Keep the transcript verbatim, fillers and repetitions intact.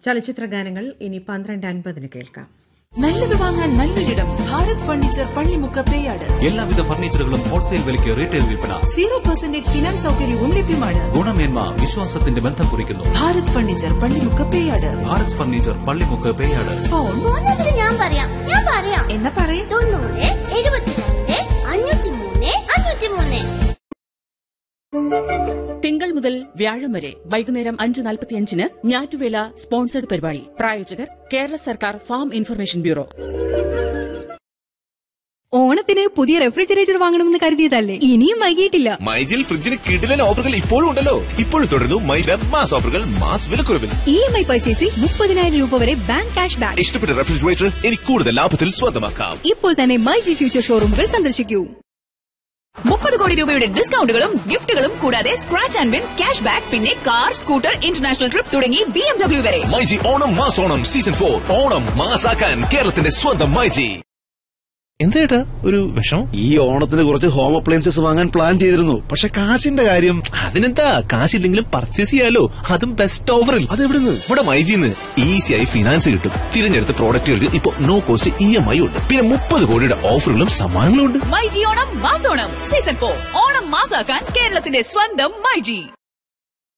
ചലച്ചിത്ര ഗാനങ്ങൾ ഇനി പന്ത്രണ്ട് അൻപതിന് കേൾക്കാം. നല്ലത് വാങ്ങാൻ നല്ലൊരിടം ഭാരത് ഫർണിച്ചർ പള്ളിമുക്ക് പേയാട്. എല്ലാവിധ ഫർണിച്ചറുകളും ഹോൾസെയിൽ വിലയ്ക്ക് റീറ്റെയിൽ വിൽപ്പന. സീറോ പെർസെന്റേജ് ഫിനാൻസ് സൗകര്യവും ലഭ്യമാണ്. ഗുണമേന്മ വിശ്വാസത്തിന്റെ ബന്ധം കുറിക്കുന്നു. Bharat furniture Pallimukku Peyad. Bharat furniture Pallimukku Peyad. Phone ഞാൻ പറയാം ഞാൻ പറയാം എന്നാ പറയേ. തൊണ്ണൂറ് എഴുപത്തിരണ്ട് അഞ്ഞൂറ്റി മൂന്ന് അഞ്ഞൂറ്റി മൂന്ന്. തിങ്കൾ മുതൽ വ്യാഴം വരെ വൈകുന്നേരം അഞ്ച് നാൽപ്പത്തിയഞ്ചിന് ഞാറ്റുവേല സ്പോൺസർഡ് പരിപാടി. പ്രായോജകർ കേരള സർക്കാർ ഫാം ഇൻഫർമേഷൻ ബ്യൂറോ. ഓണത്തിന് പുതിയ റെഫ്രിജറേറ്റർ വാങ്ങണമെന്ന് കരുതിയതല്ലേ? ഇനിയും വൈകിയിട്ടില്ല. മൈജിൽ ഫ്രിഡ്ജിന് കിടിലൻ ഓഫറുകൾ ഇപ്പോഴും ഉണ്ടല്ലോ. ഇപ്പോഴും തുടരുന്നു മൈജിൽ മാസ് ഓഫറുകൾ, മാസ് വിലക്കുറവിൽ. ഇ എം ഐ പർച്ചേസിൽ മുപ്പതിനായിരം രൂപ വരെ ബാങ്ക് ക്യാഷ് ബാക്ക്. ഇഷ്ടപ്പെട്ട റെഫ്രിജറേറ്റർ ഇനി കൂടുതൽ ലാഭത്തിൽ സ്വന്തമാക്കാം. ഇപ്പോൾ തന്നെ മൈജി ഫ്യൂച്ചർ ഷോറൂമുകൾ സന്ദർശിക്കൂ. മുപ്പത് കോടി രൂപയുടെ ഡിസ്കൗണ്ടുകളും ഗിഫ്റ്റുകളും കൂടാതെ scratch and win cash back, പിന്നെ കാർ, സ്കൂട്ടർ, ഇന്റർനാഷണൽ ട്രിപ്പ് തുടങ്ങി ബി എം ഡബ്ല്യു വരെ. MyG Onam mass Onam season four. Onam മാസാക്കാൻ കേരളത്തിന്റെ സ്വന്തം മൈജി. എന്തേട്ടാ ഒരു വിഷമം? ഈ ഓണത്തിന് കുറച്ച് ഹോം അപ്ലയൻസസ് വാങ്ങാൻ പ്ലാൻ ചെയ്തിരുന്നു. പക്ഷെ കാശിന്റെ കാര്യം. അതിനെന്താ, കാശില്ലെങ്കിലും പർച്ചേസ് ചെയ്യാലോ, അതും ബെസ്റ്റ് ഓഫറിൽ. അതെവിടുന്ന്? ഇവിടെ മൈജിന്ന് ഈസിയായി ഫിനാൻസ് കിട്ടും. തിരഞ്ഞെടുത്ത പ്രോഡക്റ്റുകൾക്ക് ഇപ്പൊ no cost E M I ഉണ്ട്. പിന്നെ മുപ്പത് കോടിയുടെ ഓഫറുകളും സമ്മാനങ്ങളും ഉണ്ട്. MyG Onam മാസോണം season four. ഓണം മാസാക്കാൻ കേരളത്തിന്റെ സ്വന്തം മൈജി.